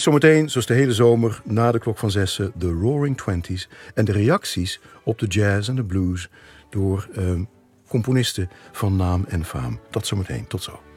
zometeen, zoals de hele zomer, na de klok van 6, de Roaring Twenties en de reacties op de jazz en de blues door componisten van naam en faam. Dat zometeen. Tot zo.